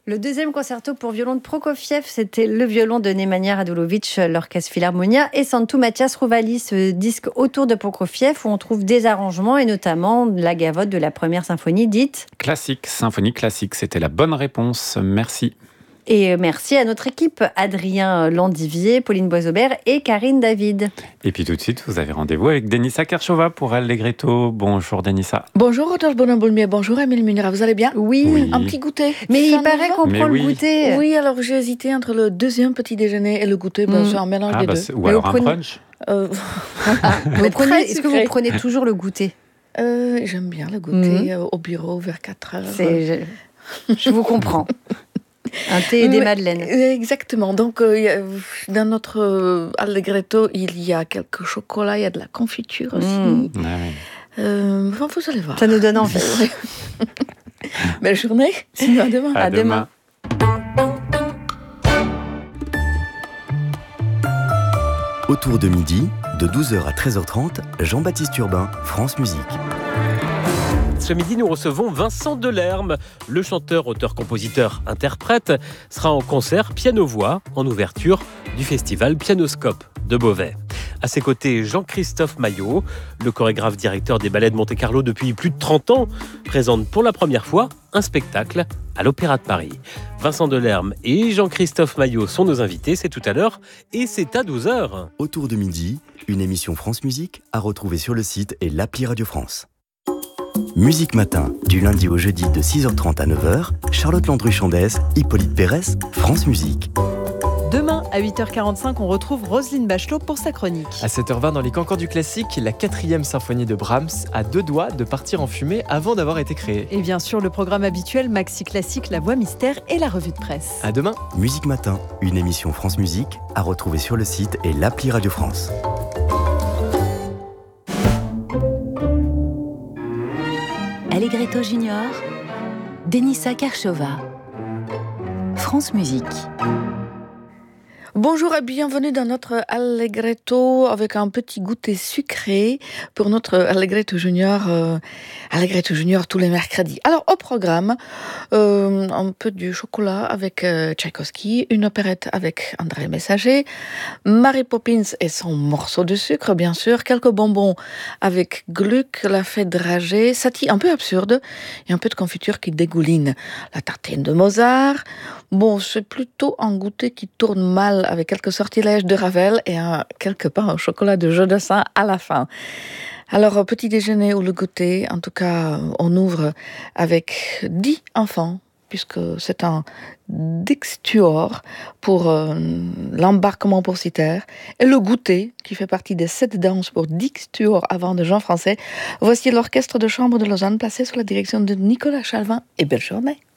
Le deuxième concerto pour violon de Prokofiev, c'était le violon de Nemanja Radulovic, l'Orchestre Philharmonia, et Santu Matthias Rouvalis, ce disque autour de Prokofiev où on trouve des arrangements et notamment la gavotte de la première symphonie dite classique, symphonie classique, c'était la bonne réponse. Merci. Et merci à notre équipe, Adrien Landivier, Pauline Boisaubert et Karine David. Et puis tout de suite, vous avez rendez-vous avec Denisa Kershova pour Allegretto. Bonjour Denisa. Bonjour Rodolphe Bonhomme-Boulmier, bonjour Émile Munira, vous allez bien? Oui. Un petit goûter. Mais il paraît qu'on prend oui. le goûter. Oui, alors j'ai hésité entre le deuxième petit déjeuner et le goûter, c'est un mélange des deux. Ou alors un brunch. Est-ce que vous prenez toujours le goûter? J'aime bien le goûter au bureau vers 4h. Je vous comprends. Un thé et des madeleines. Exactement. Donc, dans notre Allegretto, il y a quelques chocolats, il y a de la confiture aussi. Vous allez voir. Ça nous donne envie. Belle journée. Sinon, à demain. À demain. Autour de midi, de 12h à 13h30, Jean-Baptiste Urbain, France Musique. Ce midi, nous recevons Vincent Delerme. Le chanteur, auteur, compositeur, interprète sera en concert piano-voix en ouverture du festival Pianoscope de Beauvais. À ses côtés, Jean-Christophe Maillot, le chorégraphe directeur des ballets de Monte-Carlo depuis plus de 30 ans, présente pour la première fois un spectacle à l'Opéra de Paris. Vincent Delerme et Jean-Christophe Maillot sont nos invités, c'est tout à l'heure et c'est à 12h. Autour de midi, une émission France Musique à retrouver sur le site et l'appli Radio France. Musique Matin, du lundi au jeudi de 6h30 à 9h, Charlotte Landru-Chandès, Hippolyte Pérès, France Musique. Demain, à 8h45, on retrouve Roselyne Bachelot pour sa chronique. À 7h20, dans les cancans du classique, la 4e symphonie de Brahms a 2 doigts de partir en fumée avant d'avoir été créée. Et bien sûr, le programme habituel Maxi Classique, La Voix Mystère et la revue de presse. À demain. Musique Matin, une émission France Musique à retrouver sur le site et l'appli Radio France. Allegretto Junior, Denisa Kershova, France Musique. Bonjour et bienvenue dans notre Allegretto avec un petit goûter sucré pour notre Allegretto Junior tous les mercredis. Alors au programme, un peu du chocolat avec Tchaïkovski, une opérette avec André Messager, Mary Poppins et son morceau de sucre bien sûr, quelques bonbons avec Gluck, la fête dragée, Satie un peu absurde et un peu de confiture qui dégouline, la tartine de Mozart. Bon, c'est plutôt un goûter qui tourne mal avec quelques sortilèges de Ravel et quelque part un chocolat de Jodassin à la fin. Alors, petit déjeuner ou le goûter, en tout cas, on ouvre avec 10 enfants, puisque c'est un Dixtuor pour l'embarquement pour Citer, et le goûter, qui fait partie des 7 danses pour Dixtuor avant de Jean Français. Voici l'orchestre de chambre de Lausanne placé sous la direction de Nicolas Chalvin, et belle journée.